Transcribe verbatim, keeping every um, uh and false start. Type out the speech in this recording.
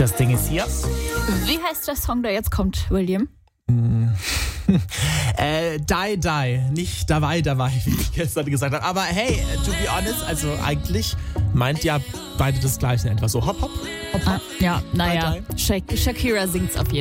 Das Ding ist hier. Wie heißt der Song, der jetzt kommt, William? äh, die, die. Nicht dabei, dabei, wie ich gestern gesagt habe. Aber hey, to be honest, also eigentlich meint ja beide das Gleiche in etwa. So hopp, hopp, hopp, hopp. Ah, ja, naja, Die, Shak- Shakira singt's auf jeden Fall.